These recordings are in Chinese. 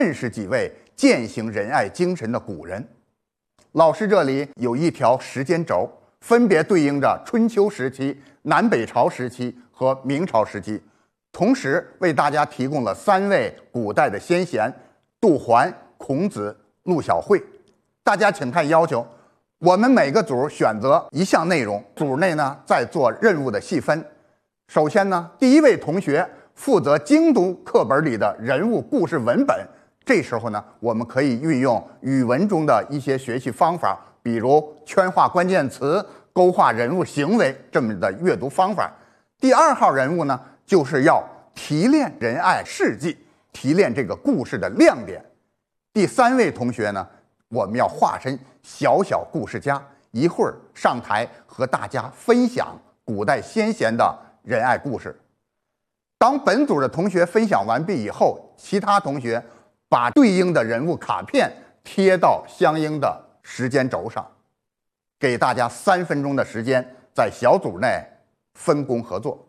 认识几位践行仁爱精神的古人。老师这里有一条时间轴，分别对应着春秋时期、南北朝时期和明朝时期，同时为大家提供了3位古代的先贤：杜环、孔子、陆小慧。大家请看要求，我们每个组选择一项内容，组内呢再做任务的细分。首先呢，第一位同学负责精读课本里的人物故事文本。这时候呢，我们可以运用语文中的一些学习方法，比如圈画关键词、勾画人物行为这么的阅读方法。第2号人物呢，就是要提炼仁爱事迹，提炼这个故事的亮点。第3位同学呢，我们要化身小小故事家，一会儿上台和大家分享古代先贤的仁爱故事。当本组的同学分享完毕以后，其他同学把对应的人物卡片贴到相应的时间轴上，给大家3分钟的时间，在小组内分工合作。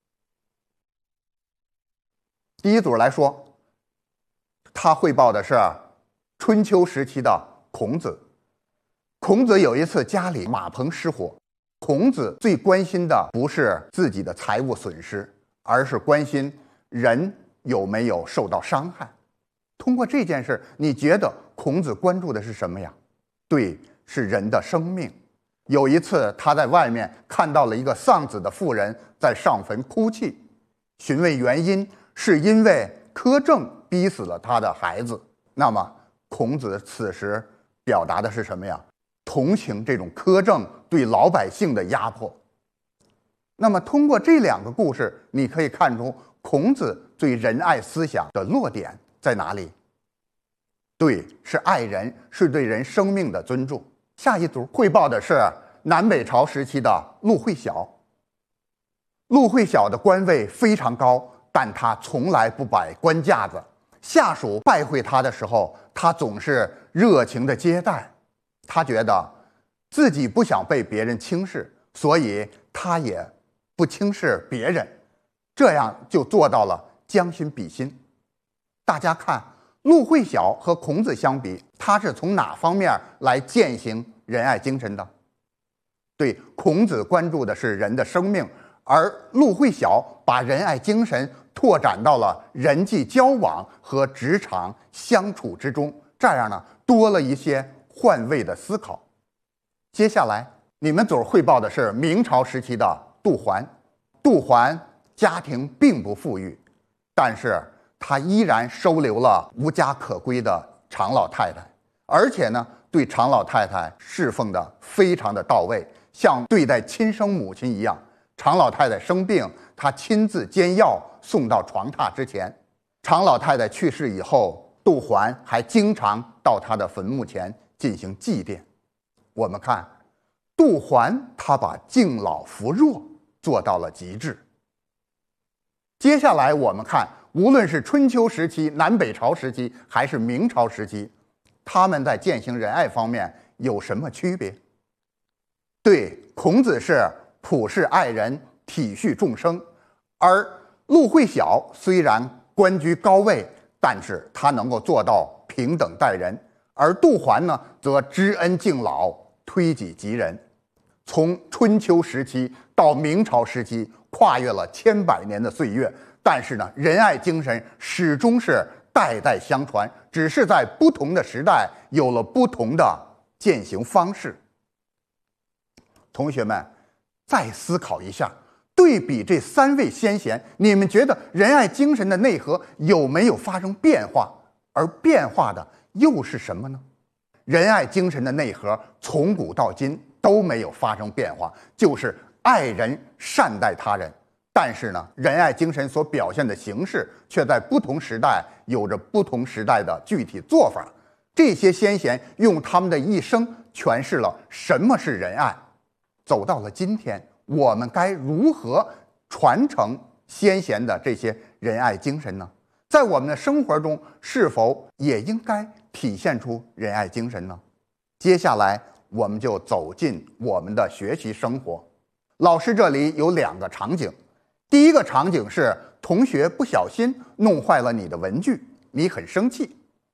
第一组来说，他汇报的是春秋时期的孔子。孔子有一次家里马棚失火，孔子最关心的不是自己的财物损失，而是关心人有没有受到伤害。通过这件事，你觉得孔子关注的是什么呀？对，是人的生命。有一次他在外面看到了一个丧子的妇人在上坟哭泣，询问原因，是因为苛政逼死了他的孩子。那么孔子此时表达的是什么呀？同情这种苛政对老百姓的压迫。那么通过这2个故事，你可以看出孔子对仁爱思想的落点在哪里？对，是爱人，是对人生命的尊重。下一组汇报的是南北朝时期的陆慧晓。陆慧晓的官位非常高，但他从来不摆官架子。下属拜会他的时候，他总是热情的接待。他觉得自己不想被别人轻视，所以他也不轻视别人，这样就做到了将心比心。大家看，陆慧晓和孔子相比，他是从哪方面来践行仁爱精神的？对，孔子关注的是人的生命，而陆慧晓把仁爱精神拓展到了人际交往和职场相处之中，这样呢，多了一些换位的思考。接下来你们组汇报的是明朝时期的杜环。杜环家庭并不富裕，但是他依然收留了无家可归的常老太太，而且呢，对常老太太侍奉的非常的到位，像对待亲生母亲一样。常老太太生病，他亲自煎药送到床榻之前。常老太太去世以后，杜环还经常到她的坟墓前进行祭奠。我们看杜环，他把敬老扶弱做到了极致。接下来我们看，无论是春秋时期、南北朝时期还是明朝时期，他们在践行仁爱方面有什么区别？对，孔子是普世爱人、体恤众生，而陆慧晓虽然官居高位，但是他能够做到平等待人，而杜环呢，则知恩敬老、推己及人。从春秋时期到明朝时期，跨越了千百年的岁月，但是呢，仁爱精神始终是代代相传，只是在不同的时代有了不同的践行方式。同学们，再思考一下，对比这3位先贤，你们觉得仁爱精神的内核有没有发生变化？而变化的又是什么呢？仁爱精神的内核从古到今都没有发生变化，就是爱人、善待他人。但是呢，仁爱精神所表现的形式却在不同时代有着不同时代的具体做法。这些先贤用他们的一生诠释了什么是仁爱。走到了今天，我们该如何传承先贤的这些仁爱精神呢？在我们的生活中，是否也应该体现出仁爱精神呢？接下来我们就走进我们的学习生活。老师这里有2个场景。第一个场景是同学不小心弄坏了你的文具，你很生气。